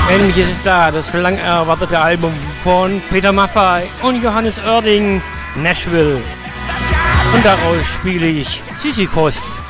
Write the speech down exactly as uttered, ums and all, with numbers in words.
Endlich ist es da, das lang erwartete Album von Peter Maffay und Johannes Oerding, Nashville. Und daraus spiele ich Sisyphos.